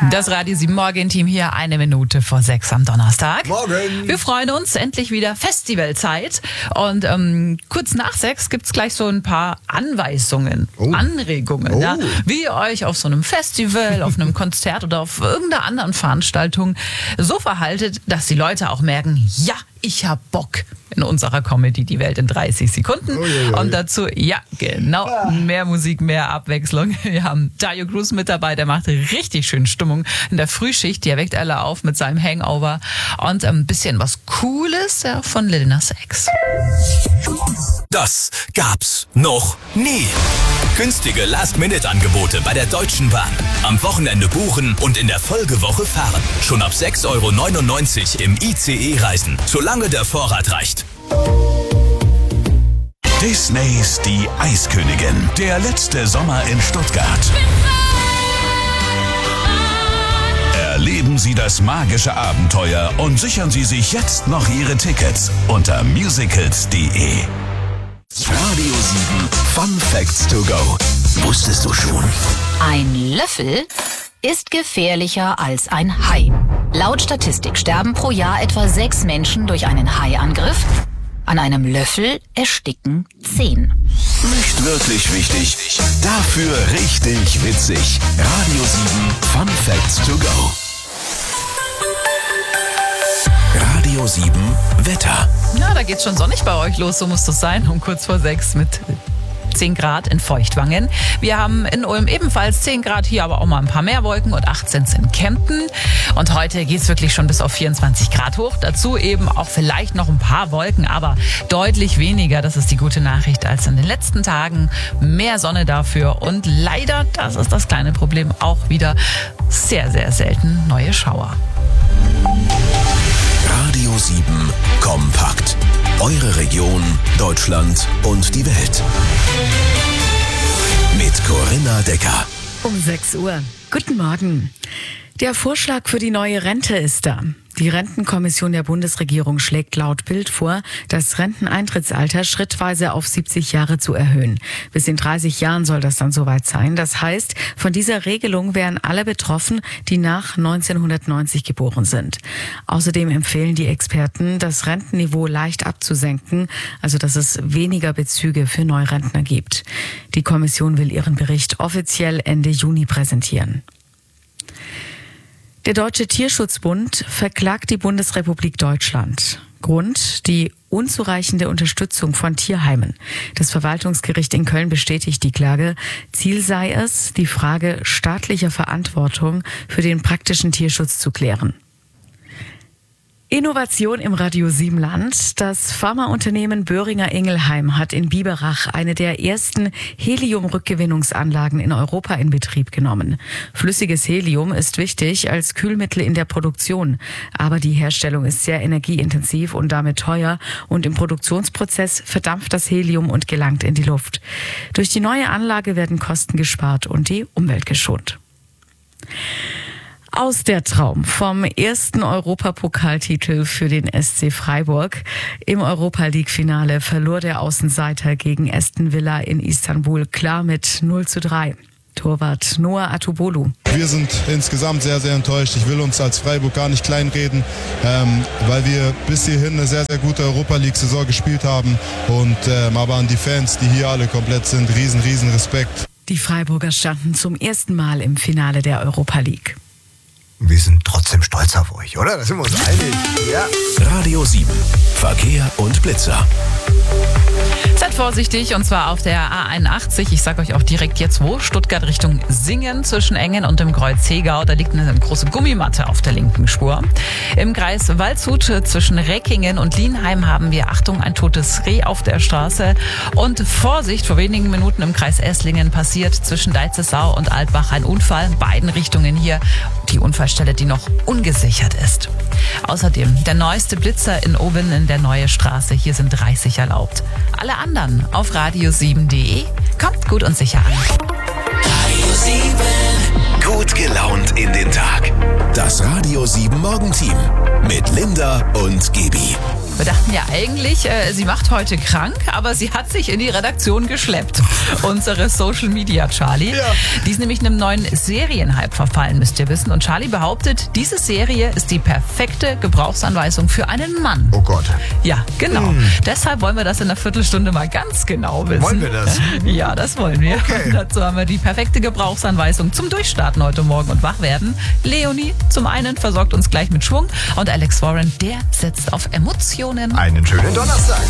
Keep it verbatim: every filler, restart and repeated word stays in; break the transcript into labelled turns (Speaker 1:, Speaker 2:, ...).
Speaker 1: Das Radio sieben Morgen-Team hier, eine Minute vor sechs am Donnerstag.
Speaker 2: Morgen.
Speaker 1: Wir freuen uns, endlich wieder Festivalzeit. Und ähm, kurz nach sechs gibt's gleich so ein paar Anweisungen,
Speaker 2: Oh.
Speaker 1: Anregungen,
Speaker 2: Oh.
Speaker 1: ja, wie ihr euch auf so einem Festival, auf einem Konzert oder auf irgendeiner anderen Veranstaltung so verhaltet, dass die Leute auch merken, ja, ich hab Bock. In unserer Comedy Die Welt in dreißig Sekunden.
Speaker 2: Oh, je, je.
Speaker 1: Und dazu, ja, genau, mehr Musik, mehr Abwechslung. Wir haben Dario Cruz mit dabei, der macht richtig schön Stimmung in der Frühschicht. Der weckt alle auf mit seinem Hangover. Und ein bisschen was Cooles ja, von Lil Nas X.
Speaker 3: Das gab's noch nie. Günstige Last-Minute-Angebote bei der Deutschen Bahn. Am Wochenende buchen und in der Folgewoche fahren. Schon ab sechs Euro neunundneunzig im I C E-Reisen, solange der Vorrat reicht.
Speaker 4: Disneys Die Eiskönigin. Der letzte Sommer in Stuttgart. Erleben Sie das magische Abenteuer und sichern Sie sich jetzt noch Ihre Tickets unter musicals punkt de. Radio sieben Fun Facts to go. Wusstest du schon?
Speaker 5: Ein Löffel ist gefährlicher als ein Hai. Laut Statistik sterben pro Jahr etwa sechs Menschen durch einen Haiangriff. An einem Löffel ersticken zehn.
Speaker 4: Nicht wirklich wichtig, dafür richtig witzig. Radio sieben Fun Facts to go. Radio sieben Wetter.
Speaker 1: Na, da geht's schon sonnig bei euch los, so muss das sein, um kurz vor sechs mit zehn Grad in Feuchtwangen. Wir haben in Ulm ebenfalls zehn Grad, hier aber auch mal ein paar mehr Wolken und achtzehn in Kempten. Und heute geht's wirklich schon bis auf vierundzwanzig Grad hoch. Dazu eben auch vielleicht noch ein paar Wolken, aber deutlich weniger. Das ist die gute Nachricht als in den letzten Tagen. Mehr Sonne dafür und leider, das ist das kleine Problem, auch wieder sehr, sehr selten neue Schauer.
Speaker 4: Radio sieben kompakt. Eure Region, Deutschland und die Welt. Mit Corinna Decker.
Speaker 6: Um sechs Uhr. Guten Morgen. Der Vorschlag für die neue Rente ist da. Die Rentenkommission der Bundesregierung schlägt laut Bild vor, das Renteneintrittsalter schrittweise auf siebzig Jahre zu erhöhen. Bis in dreißig Jahren soll das dann soweit sein. Das heißt, von dieser Regelung wären alle betroffen, die nach neunzehnhundertneunzig geboren sind. Außerdem empfehlen die Experten, das Rentenniveau leicht abzusenken, also dass es weniger Bezüge für Neurentner gibt. Die Kommission will ihren Bericht offiziell Ende Juni präsentieren. Der Deutsche Tierschutzbund verklagt die Bundesrepublik Deutschland. Grund: die unzureichende Unterstützung von Tierheimen. Das Verwaltungsgericht in Köln bestätigt die Klage. Ziel sei es, die Frage staatlicher Verantwortung für den praktischen Tierschutz zu klären. Innovation im Radio sieben Land. Das Pharmaunternehmen Boehringer Ingelheim hat in Biberach eine der ersten Helium-Rückgewinnungsanlagen in Europa in Betrieb genommen. Flüssiges Helium ist wichtig als Kühlmittel in der Produktion, aber die Herstellung ist sehr energieintensiv und damit teuer und im Produktionsprozess verdampft das Helium und gelangt in die Luft. Durch die neue Anlage werden Kosten gespart und die Umwelt geschont. Aus der Traum vom ersten Europapokaltitel für den S C Freiburg. Im Europa-League-Finale verlor der Außenseiter gegen Aston Villa in Istanbul klar mit null zu drei. Torwart Noah Atubolu.
Speaker 7: Wir sind insgesamt sehr, sehr enttäuscht. Ich will uns als Freiburg gar nicht kleinreden, ähm, weil wir bis hierhin eine sehr, sehr gute Europa-League-Saison gespielt haben. Und ähm, aber an die Fans, die hier alle komplett sind, riesen, riesen Respekt.
Speaker 6: Die Freiburger standen zum ersten Mal im Finale der Europa League.
Speaker 2: Wir sind trotzdem stolz auf euch, oder? Da sind wir uns einig. Ja.
Speaker 4: Radio sieben Verkehr und Blitzer.
Speaker 1: Seid vorsichtig, und zwar auf der A einundachtzig. Ich sage euch auch direkt jetzt wo. Stuttgart Richtung Singen zwischen Engen und dem Kreuz Hegau. Da liegt eine große Gummimatte auf der linken Spur. Im Kreis Waldshut zwischen Reckingen und Lienheim haben wir, Achtung, ein totes Reh auf der Straße. Und Vorsicht, vor wenigen Minuten im Kreis Esslingen passiert zwischen Deitzesau und Altbach ein Unfall. Beiden Richtungen hier die Unfallstelle, die noch ungesichert ist. Außerdem der neueste Blitzer in Oben in der Neue Straße. Hier sind dreißig erlaubt. Alle anderen auf radio sieben punkt de. Kommt gut und sicher an.
Speaker 4: Radio sieben. Gut gelaunt in den Tag. Das Radio sieben Morgenteam mit Linda und Gibi.
Speaker 1: Wir dachten ja eigentlich, äh, sie macht heute krank, aber sie hat sich in die Redaktion geschleppt. Unsere Social Media Charlie.
Speaker 2: Ja.
Speaker 1: Die ist nämlich einem neuen Serienhype verfallen, müsst ihr wissen. Und Charlie behauptet, diese Serie ist die perfekte Gebrauchsanweisung für einen Mann.
Speaker 2: Oh Gott.
Speaker 1: Ja, genau. Deshalb wollen wir das in einer Viertelstunde mal ganz genau wissen.
Speaker 2: Wollen wir das?
Speaker 1: Ja, das wollen wir.
Speaker 2: Okay.
Speaker 1: Und dazu haben wir die perfekte Gebrauchsanweisung zum Durchstarten heute Morgen und Wachwerden. Leonie zum einen versorgt uns gleich mit Schwung und Alex Warren, der setzt auf Emotionen.
Speaker 2: Einen schönen Donnerstag.